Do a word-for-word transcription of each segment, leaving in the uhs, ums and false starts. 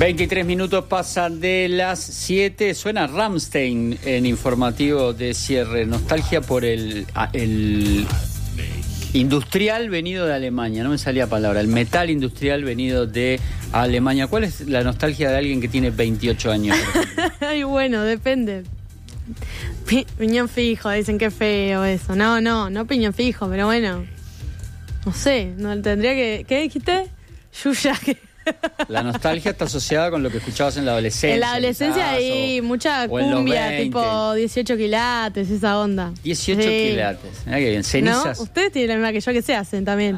veintitrés minutos pasan de las siete. Suena Rammstein en informativo de cierre. Nostalgia por el, el industrial venido de Alemania. No me salía palabra. El metal industrial venido de Alemania. ¿Cuál es la nostalgia de alguien que tiene veintiocho años? Ay, bueno, depende. Pi- piñón fijo, dicen que feo eso. No, no, no piñón fijo, pero bueno. No sé, no tendría que... ¿Qué dijiste? Yuya, que... La nostalgia está asociada con lo que escuchabas en la adolescencia. En la adolescencia quizás, hay o, mucha o en cumbia, los veinte. tipo dieciocho quilates, esa onda. dieciocho Sí. quilates. Mirá que bien. Cenizas. ¿No? Ustedes tienen la misma que yo, que se hacen también.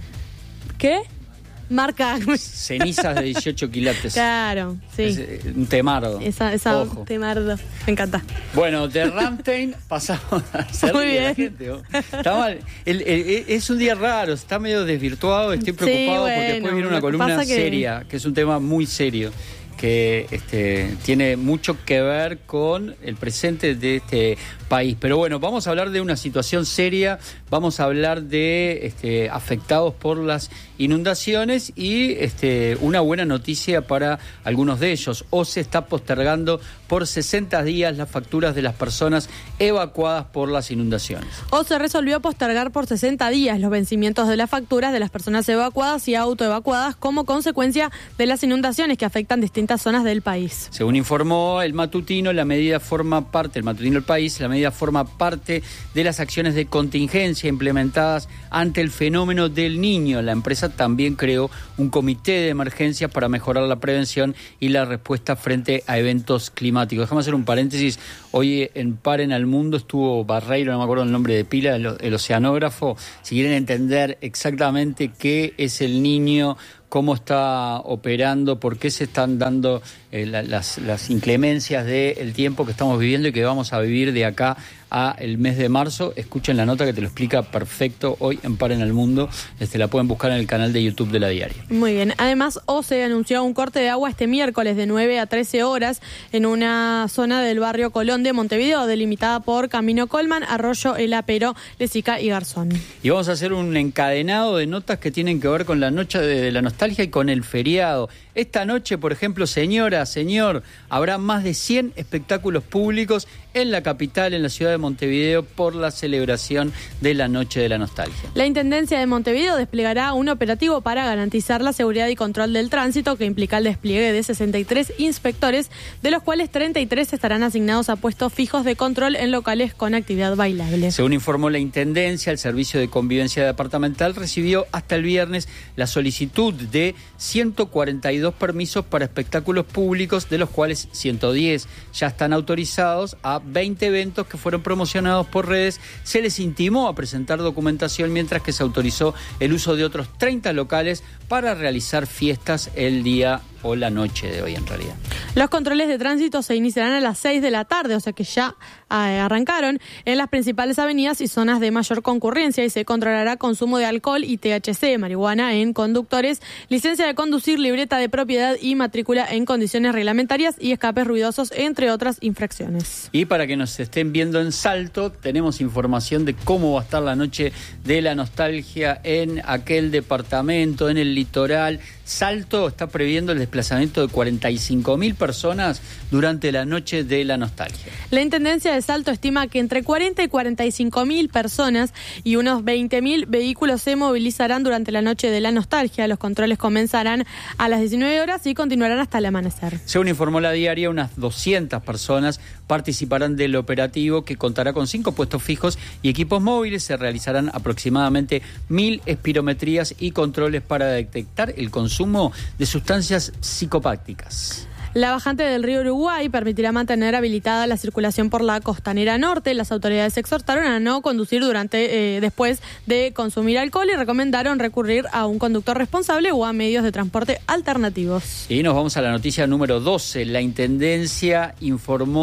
¿Qué? Marca. Cenizas de dieciocho quilates. Claro, sí. Es, eh, un temardo. Esa, esa Ojo. temardo. Me encanta. Bueno, de Rammstein pasamos a hacer Muy reír a la bien. gente. ¿No? Está mal. El, el, es un día raro, está medio desvirtuado. Estoy preocupado Sí, porque después bueno, viene una lo que columna pasa que- seria, que es un tema muy serio, que este, tiene mucho que ver con el presente de este país. Pero bueno, vamos a hablar de una situación seria, vamos a hablar de este, afectados por las inundaciones y este, una buena noticia para algunos de ellos. O se está postergando por sesenta días las facturas de las personas evacuadas por las inundaciones. O se resolvió postergar por sesenta días los vencimientos de las facturas de las personas evacuadas y autoevacuadas como consecuencia de las inundaciones que afectan distintas zonas del país. Según informó el matutino, la medida forma parte, el matutino del país, la medida forma parte de las acciones de contingencia implementadas ante el fenómeno del Niño. La empresa también creó un comité de emergencias para mejorar la prevención y la respuesta frente a eventos climáticos. Déjame hacer un paréntesis. Hoy en Paren al Mundo estuvo Barreiro, no me acuerdo el nombre de pila, el, el oceanógrafo. Si quieren entender exactamente qué es el Niño, cómo está operando, por qué se están dando eh, la, las, las inclemencias del tiempo que estamos viviendo y que vamos a vivir de acá a el mes de marzo, escuchen la nota que te lo explica perfecto hoy en Paren al Mundo. Este, la pueden buscar en el canal de YouTube de La Diaria. Muy bien. Además, O C E anunció un corte de agua este miércoles de nueve a trece horas en una zona del barrio Colón de Montevideo, delimitada por Camino Colman, Arroyo El Apero, Lesica y Garzón. Y vamos a hacer un encadenado de notas que tienen que ver con la noche de la nostalgia y con el feriado. Esta noche, por ejemplo, señora, señor, habrá más de cien espectáculos públicos en la capital, en la ciudad de Montevideo, por la celebración de la Noche de la Nostalgia. La Intendencia de Montevideo desplegará un operativo para garantizar la seguridad y control del tránsito que implica el despliegue de sesenta y tres inspectores, de los cuales treinta y tres estarán asignados a puestos fijos de control en locales con actividad bailable. Según informó la Intendencia, el Servicio de Convivencia Departamental recibió hasta el viernes la solicitud de ciento cuarenta y dos permisos para espectáculos públicos, de los cuales ciento diez ya están autorizados. A veinte eventos que fueron promocionados por redes se les intimó a presentar documentación, mientras que se autorizó el uso de otros treinta locales para realizar fiestas el día o la noche de hoy en realidad. Los controles de tránsito se iniciarán a las seis de la tarde, o sea que ya eh, arrancaron en las principales avenidas y zonas de mayor concurrencia, y se controlará consumo de alcohol y T H C, marihuana en conductores, licencia de conducir, libreta de propiedad y matrícula en condiciones reglamentarias y escapes ruidosos, entre otras infracciones. Y para que nos estén viendo en Salto, tenemos información de cómo va a estar la noche de la nostalgia en aquel departamento, en el litoral. Salto está previendo el desplazamiento de cuarenta y cinco mil personas durante la noche de la nostalgia. La Intendencia de Salto estima que entre cuarenta y cuarenta y cinco mil personas y unos veinte mil vehículos se movilizarán durante la noche de la nostalgia. Los controles comenzarán a las diecinueve horas y continuarán hasta el amanecer. Según informó La Diaria, unas doscientas personas participarán del operativo, que contará con cinco puestos fijos y equipos móviles. Se realizarán aproximadamente mil espirometrías y controles para detectar el consumo de sustancias psicopáticas. La bajante del río Uruguay permitirá mantener habilitada la circulación por la costanera norte. Las autoridades exhortaron a no conducir durante eh, después de consumir alcohol y recomendaron recurrir a un conductor responsable o a medios de transporte alternativos. Y nos vamos a la noticia número doce. La Intendencia informó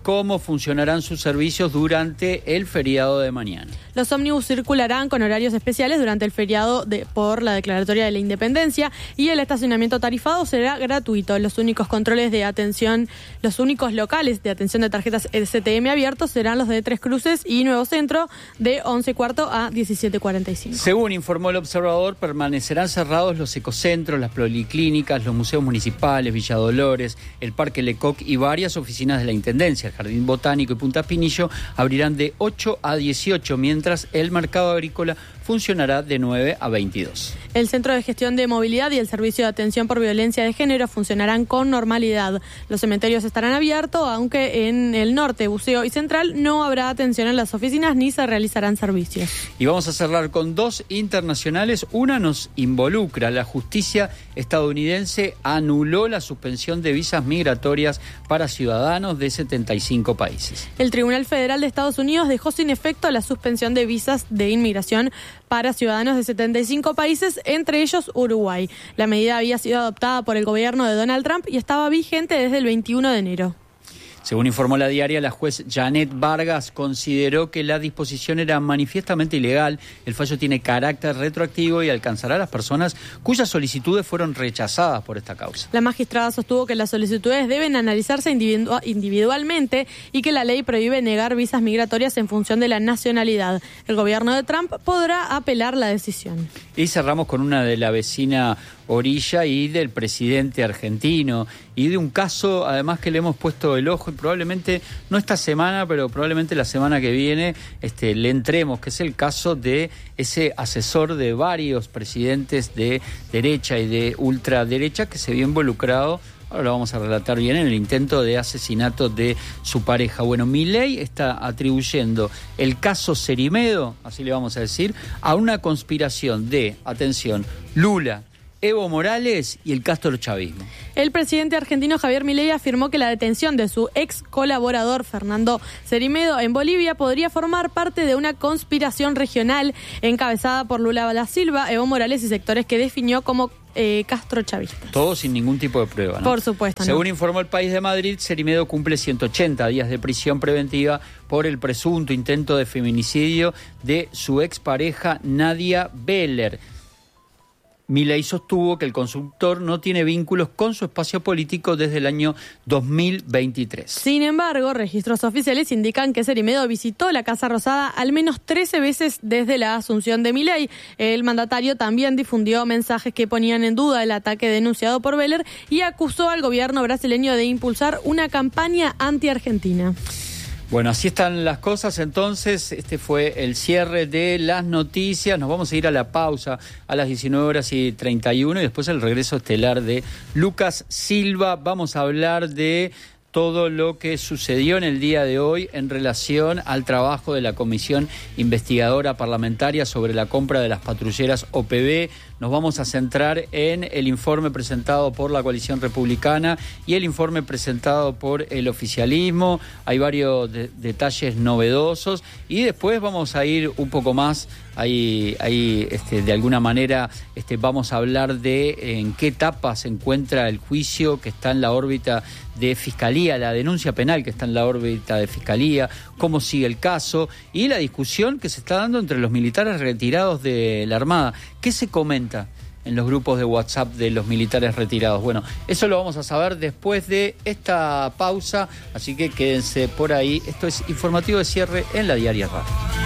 cómo funcionarán sus servicios durante el feriado de mañana. Los ómnibus circularán con horarios especiales durante el feriado de, por la Declaratoria de la Independencia y el estacionamiento tarifado será gratuito. Los únicos controles de atención, los únicos locales de atención de tarjetas S T M abiertos serán los de Tres Cruces y Nuevo Centro de once y cuarto a diecisiete cuarenta y cinco. Según informó el observador, permanecerán cerrados los ecocentros, las policlínicas, los museos municipales, Villa Dolores, el Parque Lecoq y varias oficinas de la Intendencia. El Jardín Botánico y Punta Pinillo abrirán de ocho a dieciocho, mientras el mercado agrícola funcionará de nueve a veintidós. El Centro de Gestión de Movilidad y el Servicio de Atención por Violencia de Género funcionarán con normalidad. Los cementerios estarán abiertos, aunque en el norte, Buceo y Central no habrá atención en las oficinas ni se realizarán servicios. Y vamos a cerrar con dos internacionales. Una nos involucra. La justicia estadounidense anuló la suspensión de visas migratorias para ciudadanos de setenta y cinco países. El Tribunal Federal de Estados Unidos dejó sin efecto la suspensión de visas de inmigración para ciudadanos de setenta y cinco países, entre ellos Uruguay. La medida había sido adoptada por el gobierno de Donald Trump y estaba vigente desde el veintiuno de enero. Según informó la diaria, la juez Janet Vargas consideró que la disposición era manifiestamente ilegal. El fallo tiene carácter retroactivo y alcanzará a las personas cuyas solicitudes fueron rechazadas por esta causa. La magistrada sostuvo que las solicitudes deben analizarse individu- individualmente y que la ley prohíbe negar visas migratorias en función de la nacionalidad. El gobierno de Trump podrá apelar la decisión. Y cerramos con una de la vecina orilla y del presidente argentino y de un caso además que le hemos puesto el ojo y probablemente no esta semana pero probablemente la semana que viene este, le entremos, que es el caso de ese asesor de varios presidentes de derecha y de ultraderecha que se vio involucrado, ahora lo vamos a relatar bien, en el intento de asesinato de su pareja. Bueno, Milei está atribuyendo el caso Cerimedo, así le vamos a decir, a una conspiración de, atención, Lula, Evo Morales y el castrochavismo. El presidente argentino Javier Milei afirmó que la detención de su ex colaborador Fernando Cerimedo en Bolivia podría formar parte de una conspiración regional encabezada por Lula da Silva, Evo Morales y sectores que definió como eh, castrochavistas. Todo sin ningún tipo de prueba, ¿no? Por supuesto, no. Según informó El País de Madrid, Cerimedo cumple ciento ochenta días de prisión preventiva por el presunto intento de feminicidio de su expareja Nadia Beller. Milei sostuvo que el consultor no tiene vínculos con su espacio político desde el año dos mil veintitrés. Sin embargo, registros oficiales indican que Cerimedo visitó la Casa Rosada al menos trece veces desde la asunción de Milei. El mandatario también difundió mensajes que ponían en duda el ataque denunciado por Beller y acusó al gobierno brasileño de impulsar una campaña anti-argentina. Bueno, así están las cosas entonces. Este fue el cierre de las noticias. Nos vamos a ir a la pausa a las diecinueve horas y treinta y uno y después el regreso estelar de Lucas Silva. Vamos a hablar de todo lo que sucedió en el día de hoy en relación al trabajo de la Comisión Investigadora Parlamentaria sobre la compra de las patrulleras O P B. Nos vamos a centrar en el informe presentado por la coalición republicana y el informe presentado por el oficialismo. Hay varios de- detalles novedosos y después vamos a ir un poco más, ahí, ahí este, de alguna manera este, vamos a hablar de en qué etapa se encuentra el juicio que está en la órbita de Fiscalía, la denuncia penal que está en la órbita de Fiscalía, cómo sigue el caso y la discusión que se está dando entre los militares retirados de la Armada. ¿Qué se comenta en los grupos de WhatsApp de los militares retirados? Bueno, eso lo vamos a saber después de esta pausa, así que quédense por ahí. Esto es Informativo de Cierre en la Diaria Radio.